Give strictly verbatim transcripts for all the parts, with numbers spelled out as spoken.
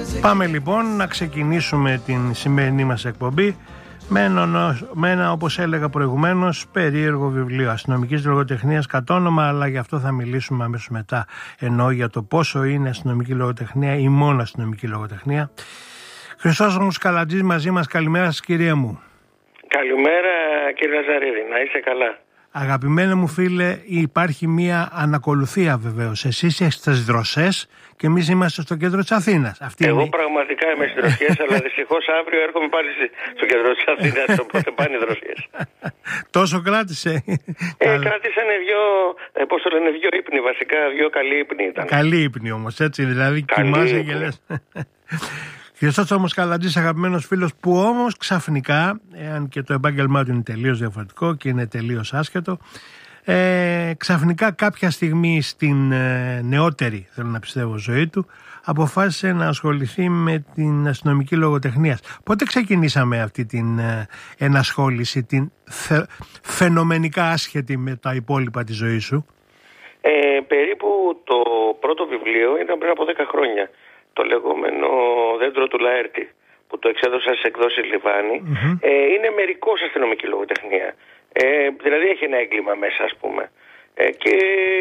Πάμε λοιπόν να ξεκινήσουμε την σημερινή μας εκπομπή με ένα, με ένα, όπως έλεγα προηγουμένως, περίεργο βιβλίο αστυνομικής λογοτεχνίας κατ' όνομα, αλλά γι' αυτό θα μιλήσουμε αμέσως μετά, ενώ για το πόσο είναι αστυνομική λογοτεχνία ή μόνο αστυνομική λογοτεχνία. Χρυσόστομος Καλατζής μαζί μας. Καλημέρα σας, κυρία μου. Καλημέρα, κύριε Λαζαρίδη, να είστε καλά. Αγαπημένα μου φίλε, υπάρχει μία ανακολουθία βεβαίως. Εσείς έχετε τις δροσές και εμείς είμαστε στο κέντρο της Αθήνας. Αυτή Εγώ είναι... πραγματικά είμαι στις δροσιές, αλλά δυστυχώς αύριο έρχομαι πάλι στο κέντρο της Αθήνας, οπότε πάνε οι δροσιές. Τόσο κράτησε. Ε, κράτησανε δυο, ε, πώς το λένε, δυο ύπνοι βασικά, δυο καλοί ύπνοι ήταν. Καλοί ύπνοι όμως, έτσι, δηλαδή κοιμάσαι και λες. Χρυσόστομος Καλατζής, αγαπημένος φίλος, που όμως ξαφνικά, εάν και το επάγγελμά του είναι τελείως διαφορετικό και είναι τελείως άσχετο, ε, ξαφνικά κάποια στιγμή στην ε, νεότερη, θέλω να πιστεύω, ζωή του, αποφάσισε να ασχοληθεί με την αστυνομική λογοτεχνία. Πότε ξεκινήσαμε αυτή την ε, ενασχόληση, την θε, φαινομενικά άσχετη με τα υπόλοιπα της ζωής σου? Ε, περίπου το πρώτο βιβλίο ήταν πριν από δέκα χρόνια. Το λεγόμενο Δέντρο του Λαέρτη, που το εξέδωσα στις εκδόσεις Λιβάνι, mm-hmm. ε, είναι μερικώς αστυνομική λογοτεχνία. Ε, δηλαδή έχει ένα έγκλημα μέσα, ας πούμε. Ε, και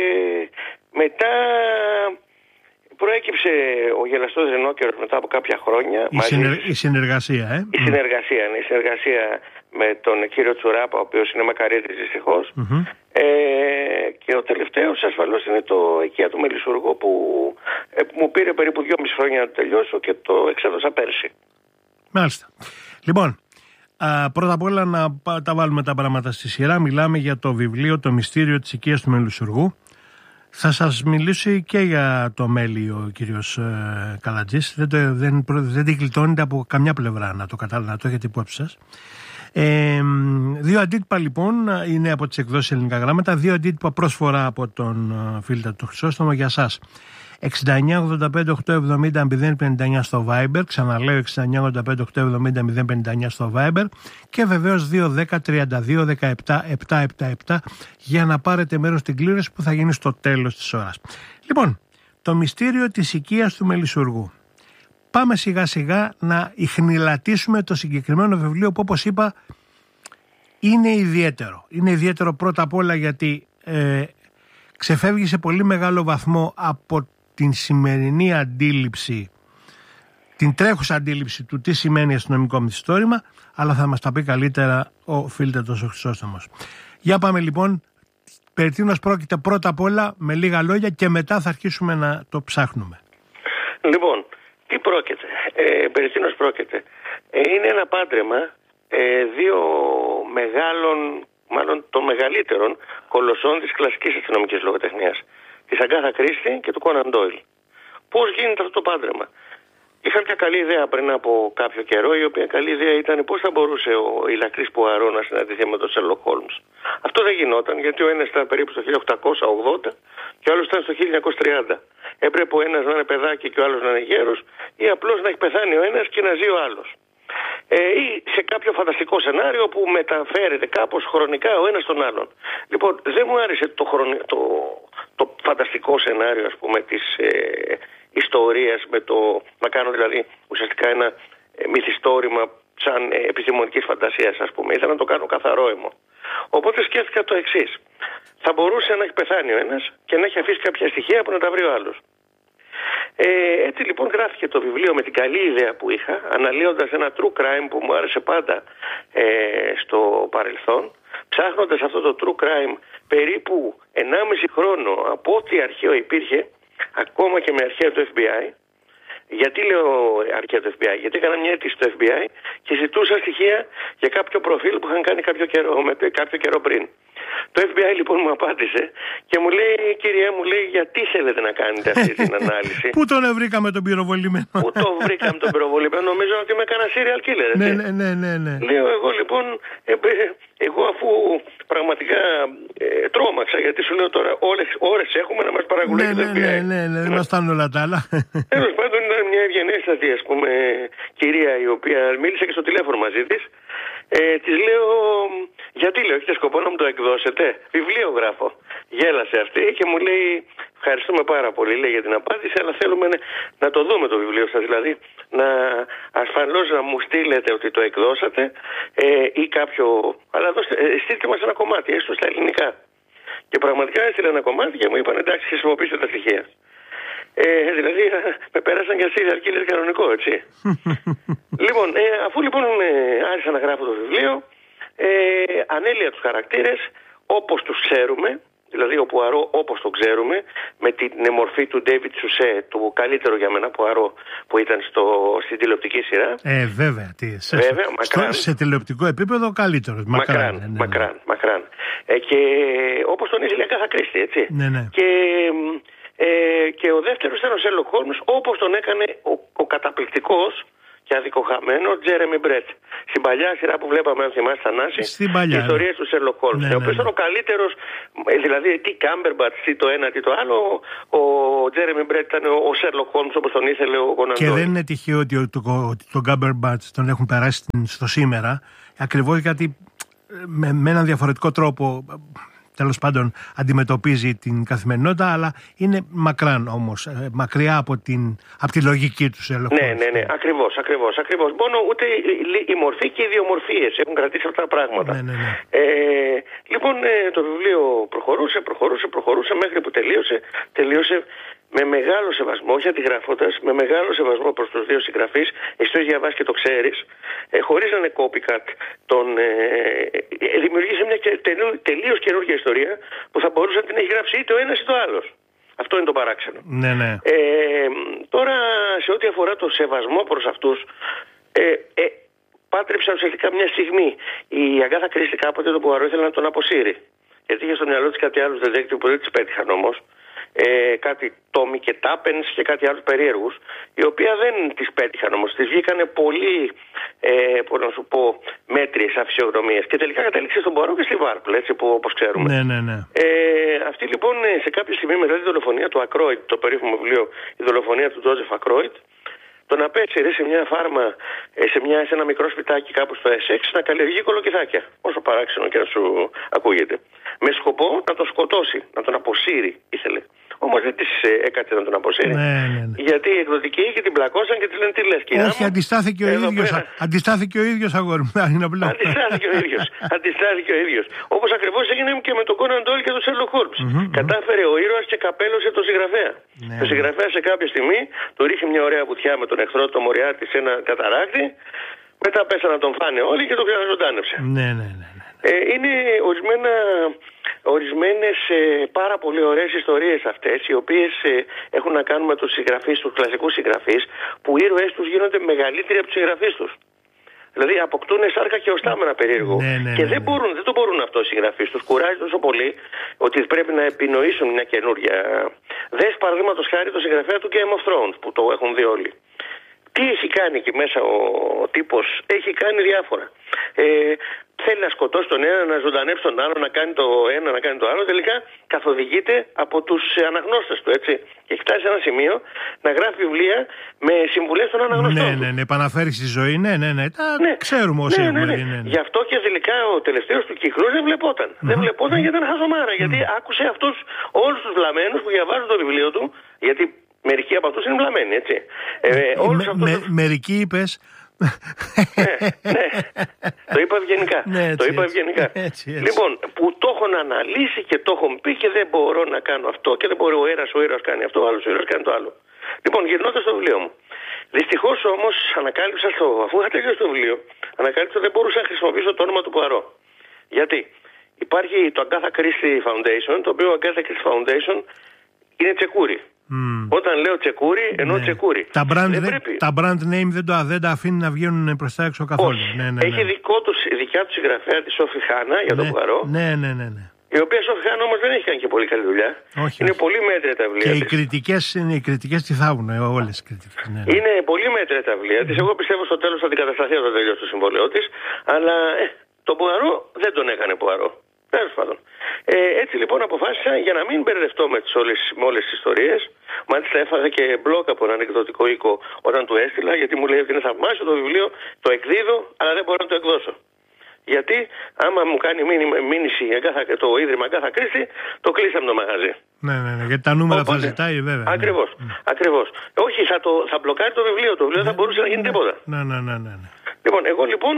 μετά προέκυψε ο γελαστός Ρινόκερος μετά από κάποια χρόνια. Η, μαζί... συνεργ... η συνεργασία, ε. Η συνεργασία, ναι, η συνεργασία με τον κύριο Τσουράπα, ο οποίος είναι μακαρίτης δυστυχώς. Mm-hmm. Ε, και ο τελευταίος ασφαλώς είναι το Οικία του Μελισσουργού, που ε, μου πήρε περίπου δυόμιση χρόνια να το τελειώσω και το εξέδωσα πέρσι. Μάλιστα. Λοιπόν, α, πρώτα απ' όλα να τα βάλουμε τα πράγματα στη σειρά. Μιλάμε για το βιβλίο «Το μυστήριο της Οικίας του Μελισσουργού». Θα σας μιλήσει και για το μέλι ο κύριος ε, Καλατζής. Δεν, το, δεν, δεν την γλιτώνεται από καμιά πλευρά, να το καταλάβετε, να το έχετε υπόψη σας. Ε, δύο αντίτυπα λοιπόν είναι από τις εκδόσεις Ελληνικά Γράμματα. Δύο αντίτυπα πρόσφορα από τον φίλο του Χρυσόστομο για σας. εξήντα εννιά ογδόντα πέντε οκτακόσια εβδομήντα μηδέν πενήντα εννιά στο Viber. Ξαναλέω, εξήντα εννιά ογδόντα πέντε οκτακόσια εβδομήντα μηδέν πενήντα εννιά στο Viber. Και βεβαίως δύο δέκα τριάντα δύο δεκαεπτά επτακόσια εβδομήντα επτά για να πάρετε μέρος στην κλήρωση που θα γίνει στο τέλος της ώρας. Λοιπόν, το μυστήριο της Οικίας του Μελισσουργού. Πάμε σιγά σιγά να ιχνηλατήσουμε το συγκεκριμένο βιβλίο που, όπως είπα, είναι ιδιαίτερο. Είναι ιδιαίτερο πρώτα απ' όλα γιατί ε, ξεφεύγει σε πολύ μεγάλο βαθμό από την σημερινή αντίληψη, την τρέχουσα αντίληψη του τι σημαίνει αστυνομικό μυθιστόρημα, αλλά θα μας τα πει καλύτερα ο φίλτατος ο Χρυσόστομος. Για πάμε λοιπόν, περί τίνος πρόκειται πρώτα απ' όλα με λίγα λόγια και μετά θα αρχίσουμε να το ψάχνουμε. Λοιπόν, τι πρόκειται, ε, περί τίνος πρόκειται. Ε, είναι ένα πάντρεμα ε, δύο μεγάλων, μάλλον των μεγαλύτερων κολοσσών της κλασικής αστυνομικής λογοτεχνίας, της Αγκάθα Κρίστη και του Κόναν Ντόιλ. Πώς γίνεται αυτό το πάντρεμα? Είχα μια καλή ιδέα πριν από κάποιο καιρό, η οποία καλή ιδέα ήταν πώς θα μπορούσε ο Ιλακρής Πουαρό να συναντηθεί με τον Σέρλοκ Χόλμς. Αυτό δεν γινόταν, γιατί ο ένας ήταν περίπου στο χίλια οκτακόσια ογδόντα και ο άλλος ήταν στο χίλια εννιακόσια τριάντα. Έπρεπε ο ένας να είναι παιδάκι και ο άλλος να είναι γέρος, ή απλώς να έχει πεθάνει ο ένας και να ζει ο άλλος. Ε, ή σε κάποιο φανταστικό σενάριο που μεταφέρεται κάπως χρονικά ο ένας τον άλλον. Λοιπόν, δεν μου άρεσε το, χρονι... το... το φανταστικό σενάριο, ας πούμε, της ε, ιστορίας, με το να κάνω δηλαδή ουσιαστικά ένα ε, μυθιστόρημα σαν ε, επιστημονικής φαντασίας, ας πούμε. Ήθελα να το κάνω καθαρό αίμο. Οπότε σκέφτηκα το εξής. Θα μπορούσε να έχει πεθάνει ο ένας και να έχει αφήσει κάποια στοιχεία που να τα βρει ο άλλος. Ε, έτσι λοιπόν γράφτηκε το βιβλίο με την καλή ιδέα που είχα, αναλύοντας ένα true crime που μου άρεσε πάντα ε, στο παρελθόν, ψάχνοντας αυτό το true crime περίπου ενάμιση χρόνο από ό,τι αρχαίο υπήρχε, ακόμα και με αρχαία του εφ μπι άι. Γιατί λέω αρχαία του εφ μπι άι? Γιατί έκανα μια αίτηση στο εφ μπι άι και ζητούσα στοιχεία για κάποιο προφίλ που είχαν κάνει κάποιο καιρό, με, κάποιο καιρό πριν. Το εφ μπι άι λοιπόν μου απάντησε και μου λέει, κυρία μου, λέει, γιατί θέλετε να κάνετε αυτή την ανάλυση? Πού τον βρήκαμε τον πυροβολημένο? Πού τον βρήκαμε τον πυροβολημένο? Νομίζω ότι με έκανα serial killer. Ναι, ναι, ναι, ναι, ναι. Λέω εγώ λοιπόν, ε, εγώ αφού πραγματικά ε, τρόμαξα, γιατί σου λέω τώρα όλες ώρες έχουμε να μας παρακολουθεί ναι, το εφ μπι άι. Ναι, ναι, ναι, δεν μας φτάνουν όλα τα άλλα. Τέλος πάντων ήταν μια ευγενές πληρέστατη, ας πούμε, κυρία, η οποία μίλησε και στο τηλέφωνο μαζί της. Ε, της λέω, γιατί λέω, έχετε σκοπό να μου το εκδώσετε? Βιβλίο γράφω. Γέλασε αυτή και μου λέει, ευχαριστούμε πάρα πολύ, λέει, για την απάντηση, αλλά θέλουμε να το δούμε το βιβλίο σας. Δηλαδή, να ασφαλώς να μου στείλετε ότι το εκδώσατε ε, ή κάποιο. Αλλά δώστε, ε, στείλτε μας ένα κομμάτι, έστω στα ελληνικά. Και πραγματικά έστειλε ένα κομμάτι και μου είπαν, εντάξει, χρησιμοποιήστε τα στοιχεία. Ε, δηλαδή, με πέρασαν και αυτοί οι αρκίλες κανονικό, έτσι. Λοιπόν, ε, αφού λοιπόν ε, άρχισα να γράφω το βιβλίο, ε, ανέλυα τους χαρακτήρες όπως τους ξέρουμε, δηλαδή ο Πουαρό όπως το ξέρουμε, με την μορφή του Ντέιβιντ Σουσέ, του καλύτερο για μένα Πουαρό που ήταν στο, στην τηλεοπτική σειρά. Ε, βέβαια. Τι, σε, βέβαια στο, μακράν. Σε τηλεοπτικό επίπεδο ο καλύτερος. Μακράν, μακράν, ναι, ναι. μακράν, μακράν. Ε, και όπως τον ήθελε η Αγκάθα Κρίστη, έτσι. Ναι, ναι. Και... Ε, και ο δεύτερος ήταν ο Σέρλοκ Χόλμς, όπως τον έκανε ο, ο καταπληκτικός και αδικοχαμένο Τζέρεμι Μπρέτ. Στην παλιά σειρά που βλέπαμε, αν θυμάσαι, Θανάση, οι ιστορίες του Σέρλοκ Χόλμς. Ναι, ναι, ο οποίος ναι. ήταν ο καλύτερος, δηλαδή τι Κάμπερμπατς, τι το ένα, τι το άλλο. Ο Τζέρεμι Μπρέτ ήταν ο Σέρλοκ Χόλμς όπως τον ήθελε ο Κόναν Ντόιλ. Και δεν είναι τυχαίο ότι, ότι, ότι τον Κάμπερμπατς τον έχουν περάσει στο σήμερα, ακριβώς γιατί με, με έναν διαφορετικό τρόπο. Τέλος πάντων αντιμετωπίζει την καθημερινότητα, αλλά είναι μακράν όμως, ε, μακριά από, την, από τη λογική του Σέρλοκ Χόλμς. Ναι, ναι, ναι, ακριβώς, ακριβώς, ακριβώς. Μόνο ούτε η, η μορφή και οι δύο μορφίες έχουν κρατήσει αυτά τα πράγματα. Ναι, ναι, ναι. Ε, λοιπόν, ε, το βιβλίο προχωρούσε, προχωρούσε, προχωρούσε μέχρι που τελείωσε, τελείωσε με μεγάλο σεβασμό, όχι αντιγράφοντας, με μεγάλο σεβασμό προς τους δύο συγγραφείς, εσύ το έχεις διαβάσει και το ξέρεις, ε, χωρίς να είναι copycat, τον, ε, ε, δημιουργήσε μια τελείως καινούργια ιστορία που θα μπορούσε να την έχει γράψει είτε ο ένας είτε ο άλλος. Αυτό είναι το παράξενο. Ναι, ναι. Ε, τώρα, σε ό,τι αφορά το σεβασμό προς αυτούς, ε, ε, πάτρεψα ουσιαστικά μια στιγμή. Η Αγκάθα Κρίστη κάποτε τον Πουαρό ήθελε να τον αποσύρει. Γιατί είχε στο μυαλό της κάτι άλλους detective που δεν τις πέτυχαν όμως. Ε, κάτι Τόμι και Τάπενς και κάτι άλλους περίεργους, οι οποία δεν τις πέτυχαν όμως, τις βγήκανε πολύ, ε, πώς να σου πω, μέτριες αφισιογνωμίες και τελικά κατέληξε στον Πουαρό και στη Βάρπλ, έτσι που όπως ξέρουμε. Ναι, ναι, ναι. Ε, αυτή λοιπόν σε κάποια στιγμή μετά τη δολοφονία του Ακρόιτ, το περίφημο βιβλίο «Η δολοφονία του Τζόζεφ Ακρόιτ», τον απέτσιρε σε μια φάρμα, σε, μια, σε ένα μικρό σπιτάκι κάπου στο Έσεξ να καλλιεργεί κολοκυθάκια. Όσο παράξενο και να σου ακούγεται. Με σκοπό να τον σκοτώσει, να τον αποσύρει ήθελε. Όμως δεν της έκατσε να τον αποσύρει. Ναι, ναι, ναι. Γιατί οι εκδοτικοί και την πλακώσαν και της λένε τι λες κυρία μου. Όχι, αντιστάθηκε ο ίδιος. Πέρα... Αντιστάθηκε ο ίδιος αγόρι μου. Αντιστάθηκε ο ίδιος. Αντιστάθηκε ο ίδιος. Όπως ακριβώς έγινε και με τον Κόναν Ντόιλ και τον Σέρλοκ Χόλμς. Mm-hmm, Κατάφερε ο ήρωας και καπέλωσε τον συγγραφέα. Ναι. Το συγγραφέα σε κάποια στιγμή του ρίχνει μια ωραία βουτιά με τον εχθρό του Μοριάρτη σε ένα καταράκτη. Μετά πέσανε να τον φάνε όλοι και τον ξαναζωντάνεψε. Ναι, ναι, ναι. Ε, είναι ορισμένα, ορισμένες ε, πάρα πολύ ωραίες ιστορίες αυτές, οι οποίες ε, έχουν να κάνουν με τους συγγραφείς, τους κλασικούς συγγραφείς, που οι ήρωές τους γίνονται μεγαλύτεροι από τους συγγραφείς τους. Δηλαδή αποκτούν σάρκα και οστά με ένα περίεργο. Ναι, ναι, και ναι, δεν, ναι. μπορούν, δεν το μπορούν αυτό οι συγγραφείς. Τους κουράζει τόσο πολύ ότι πρέπει να επινοήσουν μια καινούρια. Δες παραδείγματος χάρη το συγγραφέα του Game of Thrones που το έχουν δει όλοι. Τι έχει κάνει εκεί μέσα ο, ο τύπος? Έχει κάνει διάφορα. Ε, θέλει να σκοτώσει τον ένα, να ζωντανέψει τον άλλο, να κάνει το ένα, να κάνει το άλλο. Τελικά καθοδηγείται από τους αναγνώστες του, έτσι. Και έχει φτάσει σε ένα σημείο να γράφει βιβλία με συμβουλές των αναγνωστών. Ναι, ναι, ναι, επαναφέρει στη ζωή, ναι, ναι, ναι. Τα ναι. Ξέρουμε όσοι ναι, έχουμε ναι, ναι. δει. Ναι, ναι. Γι' αυτό και τελικά ο τελευταίος του κύκλος δεν βλεπόταν. Mm-hmm. Δεν βλεπόταν γιατί ήταν χαζομάρα. Mm-hmm. Γιατί άκουσε αυτούς όλους τους βλαμμένους που διαβάζουν το βιβλίο του. Γιατί μερικοί από αυτούς είναι βλαμμένοι, έτσι. Ε, όλους με, αυτούς... με, μερικοί είπες. ναι, ναι. Το είπα ευγενικά. Ναι, έτσι, το είπα έτσι, ευγενικά. Έτσι, έτσι. Λοιπόν, που το έχω αναλύσει και το έχω πει και δεν μπορώ να κάνω αυτό. Και δεν μπορεί ο ένας ο ήρωας κάνει αυτό, ο άλλος ο ήρωας κάνει το άλλο. Λοιπόν, γυρνώντας στο βιβλίο μου. Δυστυχώς όμως ανακάλυψα στο, αφού είχα τελειώσει το βιβλίο, ανακάλυψα ότι δεν μπορούσα να χρησιμοποιήσω το όνομα του Πουαρό. Γιατί υπάρχει το Agatha Christie Foundation, το οποίο Agatha Christie Foundation είναι τσεκούρι. Mm. Όταν λέω τσεκούρι, εννοώ ναι. τσεκούρι. Τα brand, δεν δε, πρέπει... τα brand name δεν, το, δεν τα αφήνει να βγαίνουν προς τα έξω καθόλου. Όχι. Ναι, ναι, ναι. Έχει δικό τους, δικιά του συγγραφέα τη Σόφι Χάνα για ναι. τον Πουαρό. Ναι, ναι, ναι, ναι. Η οποία Σόφι Χάνα όμως δεν έχει κάνει και πολύ καλή δουλειά. Όχι, είναι όχι. πολύ μέτρια τα βιβλία της. Και οι κριτικές, οι κριτικές τη θαύουν, όλες οι κριτικές. Ναι, ναι. Είναι πολύ μέτρια τα βιβλία mm. της. Εγώ πιστεύω στο τέλος θα την κατασταθεί όταν τελειώσει το συμβόλαιό της. Αλλά ε, τον Πουαρό δεν τον έκανε Πουαρό. Τέλος πάντων. Ε, έτσι λοιπόν αποφάσισα για να μην μπερδευτώ με, όλες, με όλες τις ιστορίες. Μάλιστα έφαγα και μπλοκ από έναν εκδοτικό οίκο όταν του έστειλα, γιατί μου λέει ότι είναι θαυμάσιο το βιβλίο, το εκδίδω, αλλά δεν μπορώ να το εκδώσω. Γιατί άμα μου κάνει μήνυση το Ίδρυμα Αγκάθα Κρίστη, το κλείσαμε το μαγαζί. Ναι, ναι, ναι, γιατί τα νούμερα Οπότε, θα ζητάει, βέβαια. Ακριβώς, ναι. ακριβώς. Όχι, θα, το, θα μπλοκάρει το βιβλίο, το βιβλίο δεν ναι, θα μπορούσε ναι, να γίνει ναι, τίποτα. Ναι, ναι, ναι, ναι, ναι. Λοιπόν, εγώ λοιπόν,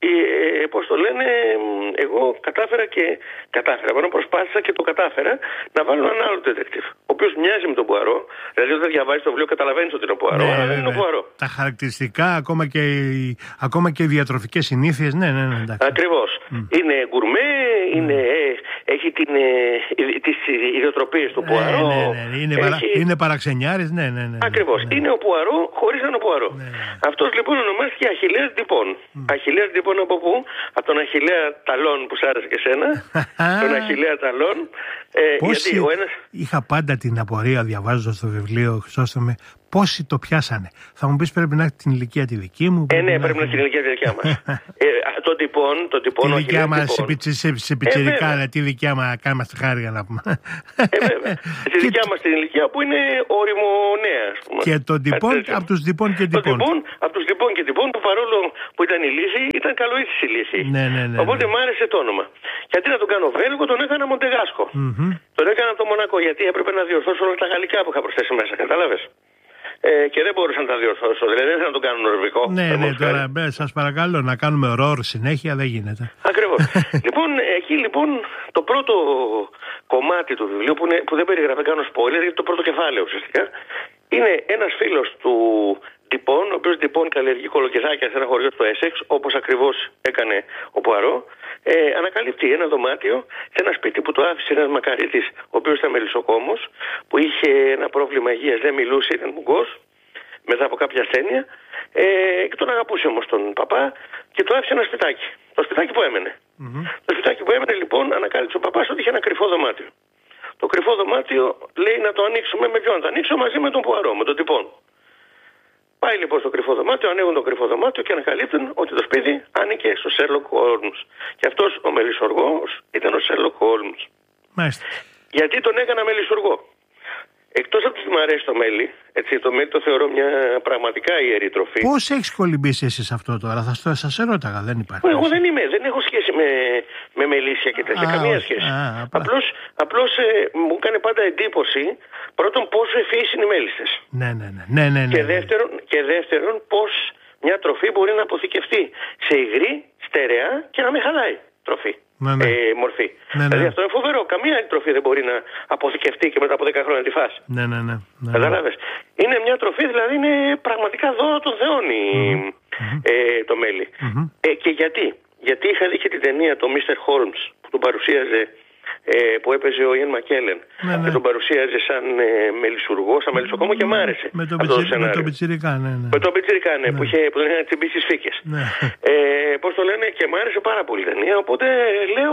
ε, πώς το λένε, εγώ κατάφερα και κατάφερα, πάνω προσπάθησα και το κατάφερα να βάλω έναν άλλο detective, ο οποίος μοιάζει με τον Πουαρό, δηλαδή όταν διαβάζεις το βιβλίο καταλαβαίνεις ότι είναι ο Πουαρό, ναι, αλλά δεν είναι ο Πουαρό. Τα χαρακτηριστικά, ακόμα και οι, ακόμα και οι διατροφικές συνήθειες, ναι, ναι, ναι, εντάξει. Ακριβώς. Mm. Είναι γκουρμέ, mm. είναι, ε, έχει την, ε, τις ιδιοτροπίες του Πουαρό. Ναι, ναι, ναι. Είναι, έχει... παρα, είναι παραξενιάρης, ναι, ναι, ναι. Ακριβώς. Ναι. Είναι ο Πουαρό χωρίς να είναι ο Πουαρό. Ναι, ναι. Αυτός λοιπόν ονομάστηκε Αχιλλέας Ντιπών. Mm. Αχιλλέας Ντιπών από πού? Από τον Αχιλλέα Ταλών που σ' άρεσε και εσένα. Τον Αχιλλέα Ταλών. Ε, γιατί ο ένας... Είχα πάντα την απορία διαβάζοντας το βιβλίο, Χρυσόστομε, πόσοι το πιάσανε. Θα μου πεις πρέπει να έχει την ηλικία τη δική μου. Ε, ναι, πρέπει να έχει την ηλικία τη δικιά μας. ε, το τυπών, το τυπών, τη δικιά μας, σε πιτσιρικά, ε, τη δικιά μας, κάνουμε στη χάρη να πούμε. ε, βέβαια. Τη δικιά μας την ηλικία που είναι όριμο νέα, ας πούμε. Και τον τυπών, από τους τυπών και τυπών. Από τους τυπών και τυπών που παρόλο που ήταν η λύση, ήταν καλοήθηση η λύση. Ναι, ναι, ναι, οπότε ναι. μ' άρεσε το όνομα. Γιατί να τον κάνω Βέλγο, τον έκανα Μοντεγάσκο. Mm-hmm. Τον έκανα το Μονακό, γιατί έπρεπε να διορθώσω όλα τα γαλλικά που είχα προσθέσει μέσα, κατάλαβες. Ε, και δεν μπορούσα να τα διορθώσω. Δηλαδή δεν ήθελα να τον κάνω νορβηγικό. Ναι, ναι, τώρα σας παρακαλώ να κάνουμε ρορ συνέχεια, δεν γίνεται. Ακριβώς. Λοιπόν, εκεί λοιπόν το πρώτο κομμάτι του βιβλίου που, είναι, που δεν περιγράφει, κάνω spoiler, γιατί το πρώτο κεφάλαιο ουσιαστικά είναι ένας φίλος του Ντιπών, ο οποίος Ντιπών καλλιεργεί κολοκυθάκια σε ένα χωριό στο Έσεξ, όπως ακριβώς έκανε ο Πουαρό. Ε, ανακαλύπτει ένα δωμάτιο σε ένα σπίτι που το άφησε ένας μακαρίτης, ο οποίος ήταν μελισσοκόμος, που είχε ένα πρόβλημα υγείας, δεν μιλούσε, ήταν μουγκός, μετά από κάποια ασθένεια. Ε, και τον αγαπούσε όμως τον παπά και του άφησε ένα σπιτάκι. Το σπιτάκι που έμενε. Mm-hmm. Το σπιτάκι που έμενε λοιπόν ανακάλυψε ο παπάς ότι είχε ένα κρυφό δωμάτιο. Το κρυφό δωμάτιο λέει να το ανοίξουμε με ποιον? Να το ανοίξω μαζί με τον Πουαρό, με τον Ντιπών. Πάει λοιπόν στο κρυφό δωμάτιο, ανοίγουν το κρυφό δωμάτιο και ανακαλύπτουν ότι το σπίτι άνοικε στο Σέρλοκ Χόλμς. Και αυτός ο μελισσοργός ήταν ο Σέρλοκ Χόλμς. Μάλιστα. Γιατί τον έκανα μελισσοργό? Εκτός από το ότι μου αρέσει το μέλι, έτσι, το μέλι το θεωρώ μια πραγματικά ιερή τροφή. Πώς έχεις κολυμπήσει εσύ σε αυτό τώρα? Θα στο, σας ερώταγα, δεν υπάρχει. Εγώ δεν είμαι, δεν έχω σχέση με, με μελίσια και τέτοια, καμία όχι. σχέση. Α, απλώς απλώς ε, μου έκανε πάντα εντύπωση, πρώτον πόσο ευφυείς είναι οι μέλισσες. Ναι, ναι, ναι. ναι, ναι, ναι. Και, δεύτερον, και δεύτερον πώς μια τροφή μπορεί να αποθηκευτεί σε υγρή, στερεά και να μην χαλάει τροφή. Ναι, ναι. Ε, μορφή. Ναι, ναι. Δηλαδή αυτό είναι φοβερό. Καμία άλλη τροφή δεν μπορεί να αποθηκευτεί και μετά από δέκα χρόνια τη φάση. Ναι, ναι, ναι. ναι. Κατάλαβες. Είναι μια τροφή, δηλαδή είναι πραγματικά δώρο των θεών mm-hmm. ε, το μέλι. Mm-hmm. Ε, και γιατί. Γιατί είχα δει και την ταινία το μίστερ Holmes που τον παρουσίαζε, ε, που έπαιζε ο Ιεν Μακέλεν. Ναι, ναι. Και τον παρουσίαζε σαν ε, μελισσουργό, σαν μελισσοκόμο και μ' άρεσε. Με τον πιτσιρικά, πιτσιρικά, ναι, ναι. Με τον πιτσιρικά, ναι, mm. που, είχε, που τον είχαν τσιμπήσει στις φύκες. Ναι. Ε, πώς το λένε, και μ' άρεσε πάρα πολύ η ταινία, οπότε λέω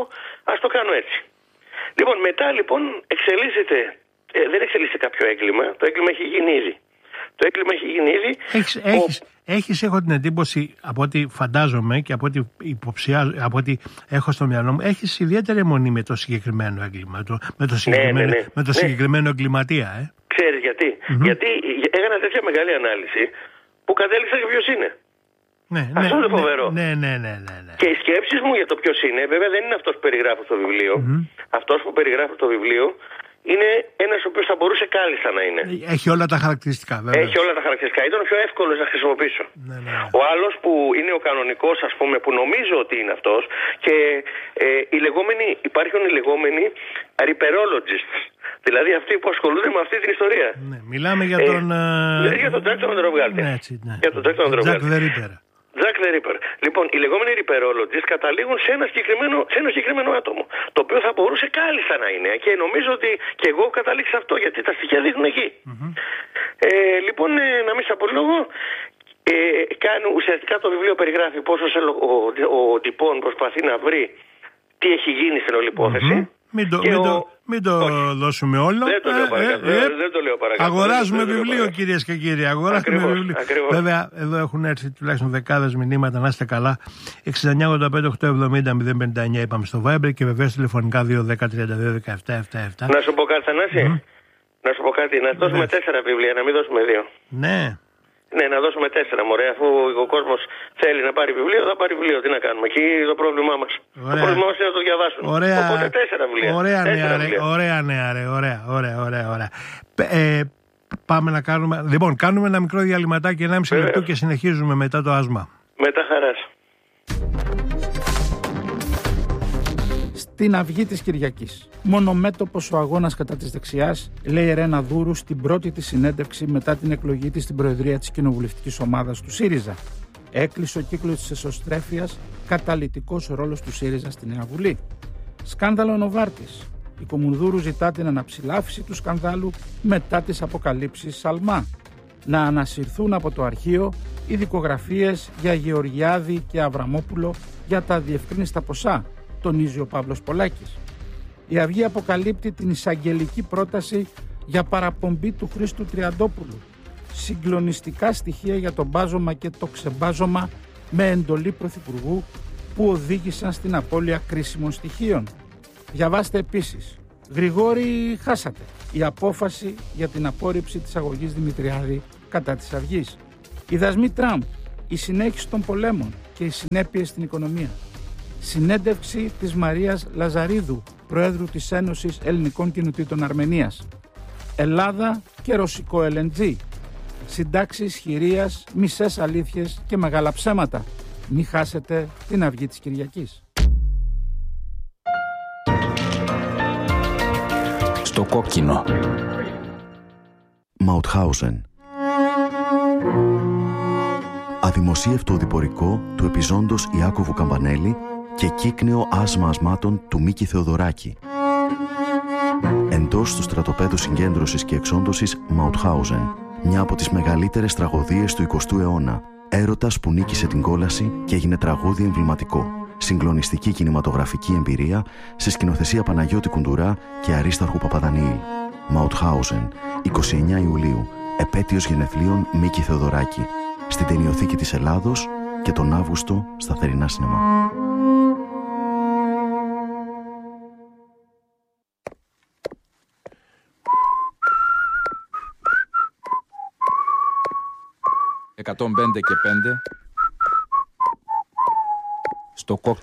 ας το κάνω έτσι. Λοιπόν, μετά λοιπόν εξελίσσεται, ε, δεν εξελίσσεται κάποιο έγκλημα, το έγκλημα έχει γίνει ήδη. Το έγκλημα έχει γίνει ήδη. Έχεις, ο... έχεις, έχεις, έχω την εντύπωση, από ό,τι φαντάζομαι και από ό,τι υποψιάζω, από ό,τι έχω στο μυαλό μου, έχεις ιδιαίτερη αιμονή με το συγκεκριμένο έγκλημα, το, με το συγκεκριμένο, ναι, ναι, ναι. Με το συγκεκριμένο ναι. εγκληματία. Ε. Ξέρεις γιατί. Mm-hmm. Γιατί έκανα τέτοια μεγάλη ανάλυση που κατέληξα και ποιος είναι. Ναι, αυτό ναι, είναι φοβερό. Ναι, ναι, ναι, ναι, ναι. Και οι σκέψεις μου για το ποιος είναι, βέβαια δεν είναι αυτός που περιγράφω στο βιβλίο. Mm-hmm. Αυτός που περιγράφω στο βιβλίο είναι ένας ο οποίος θα μπορούσε κάλλιστα να είναι. Έχει όλα τα χαρακτηριστικά, βέβαια. Έχει όλα τα χαρακτηριστικά. Ήταν ο πιο εύκολος να χρησιμοποιήσω. Ναι, ναι. Ο άλλος που είναι ο κανονικός, ας πούμε, που νομίζω ότι είναι αυτός, και ε, οι λεγόμενοι, υπάρχουν οι λεγόμενοι Ripperologists. Δηλαδή αυτοί που ασχολούνται με αυτή την ιστορία. Ναι, μιλάμε για τον. Ε, για τον Jack τον Ανδροβγάλτη. Ναι, έτσι, ναι. Για τον Jack τον Ανδροβγάλτη. Jack the Ripper. Jack the Ripper. Λοιπόν, οι λεγόμενοι Ripperologists καταλήγουν σε ένα, συγκεκριμένο, σε ένα συγκεκριμένο άτομο. Το οποίο θα μπορούσε κάλλιστα να είναι. Και νομίζω ότι και εγώ καταλήξα αυτό, γιατί τα στοιχεία δείχνουν εκεί. Mm-hmm. Ε, λοιπόν, ε, να μην σα απολύγω. Ε, κάνει, ουσιαστικά το βιβλίο περιγράφει πόσο ο, ο, ο Ντιπών προσπαθεί να βρει τι έχει γίνει στην όλη υπόθεση. Mm-hmm. Μην το, Και μην ο... το, μην το δώσουμε όλο. Δεν το λέω παρακάτω. Ε, ε, δεν το λέω παρακάτω. Αγοράζουμε δεν το βιβλίο, κυρίες και κύριοι. Αγοράζουμε Ακριβώς, βιβλίο. ακριβώς. Βέβαια, εδώ έχουν έρθει τουλάχιστον δεκάδες μηνύματα. Να είστε καλά. εξήντα εννιά ογδόντα πέντε οκτακόσια εβδομήντα μηδέν πενήντα εννιά είπαμε στο Viber και βεβαίως τηλεφωνικά δύο δέκα τριάντα δύο δεκαεπτά εβδομήντα επτά. Να σου πω κάτι, Θανάση. Mm. Να σου πω κάτι. Να δώσουμε Ναι. τέσσερα βιβλία, να μην δώσουμε δύο. Ναι. Ναι, να δώσουμε τέσσερα, μωρέ. Αφού ο κόσμος θέλει να πάρει βιβλίο, θα πάρει βιβλίο. Τι να κάνουμε. Εκεί το πρόβλημά μας. Το πρόβλημά μας είναι να το διαβάσουν. Ωραία. Οπότε τέσσερα βιβλία. Ωραία τέσσερα νέα, ρε. βιβλία. Ωραία νέα, ρε. Ωραία, ωραία, ωραία. ωραία. Ε, πάμε να κάνουμε. Λοιπόν, κάνουμε ένα μικρό διαλυματάκι, ενάμιση λεπτό και συνεχίζουμε μετά το άσμα. Με τα χαράς. Στην αυγή της Κυριακής. Μονομέτωπος ο αγώνας κατά της δεξιάς, λέει η Ρένα Δούρου στην πρώτη της συνέντευξη μετά την εκλογή της στην Προεδρία της Κοινοβουλευτικής Ομάδας του ΣΥΡΙΖΑ. Έκλεισε ο κύκλος της εσωστρέφειας, καταλυτικός ρόλος του ΣΥΡΙΖΑ στη Νέα Βουλή. Σκάνδαλο Νοβάρτης. Η Κομουνδούρου ζητά την αναψηλάφιση του σκανδάλου μετά τις αποκαλύψεις Σαλμά. Να ανασυρθούν από το αρχείο οι δικογραφίες για Γεωργιάδη και Αβραμόπουλο για τα διευκρίνιστα ποσά, τονίζει ο Παύλος Πολάκης. Η Αυγή αποκαλύπτει την εισαγγελική πρόταση για παραπομπή του Χρήστου Τριαντόπουλου. Συγκλονιστικά στοιχεία για το μπάζωμα και το ξεμπάζωμα με εντολή Πρωθυπουργού που οδήγησαν στην απώλεια κρίσιμων στοιχείων. Διαβάστε επίσης. Γρηγόρη, χάσατε. Η απόφαση για την απόρριψη της αγωγής Δημητριάδη κατά της Αυγής. Οι δασμοί Τραμπ, η συνέχιση των πολέμων και οι συνέπειες στην οικονομία. Συνέντευξη της Μαρίας Λαζαρίδου, Προέδρου της Ένωσης Ελληνικών Κοινοτήτων Αρμενίας. Ελλάδα και ρωσικό ελ εν τζι. Συντάξεις χειρίας, μισές αλήθειες και μεγάλα ψέματα. Μη χάσετε την αυγή της Κυριακής. Στο κόκκινο. Μαουτχάουζεν. Αδημοσίευτο οδηπορικό του επιζώντος Ιάκωβου Καμπανέλη και κύκνεο άσμα ασμάτων του Μίκη Θεοδωράκη. Εντός του στρατοπέδου συγκέντρωσης και εξόντωσης Μαουτχάουζεν, μια από τις μεγαλύτερες τραγωδίες του εικοστού αιώνα. Έρωτας που νίκησε την κόλαση και έγινε τραγούδι εμβληματικό. Συγκλονιστική κινηματογραφική εμπειρία σε σκηνοθεσία Παναγιώτη Κουντουρά και Αρίσταρχου Παπαδανιήλ. Μαουτχάουζεν, εικοστή ενάτη Ιουλίου, επέτειος γενεθλίων Μίκη Θεοδωράκη. Στην Ταινιοθήκη της Ελλάδος και τον Αύγουστο στα θερινά σινεμά. εκατόν πέντε και πέντε. Στο κόκκινο.